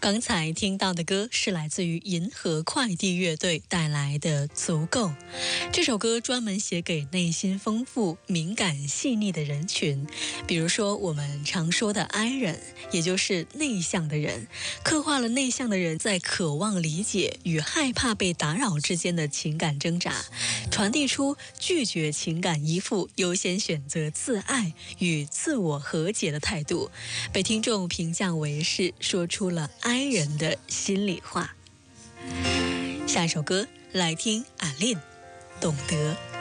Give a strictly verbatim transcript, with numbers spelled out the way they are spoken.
刚才听到的歌是来自于银河快递乐队带来的《足够》。这首歌专门写给内心丰富、敏感细腻的人群，比如说我们常说的 I 人，也就是内向的人，刻画了内向的人在渴望理解与害怕被打扰之间的情感挣扎，传递出拒绝情感依附、优先选择自爱与自我和解的态度，被听众评价为是说出了 I 人的心里话。下一首歌来听阿令，懂得。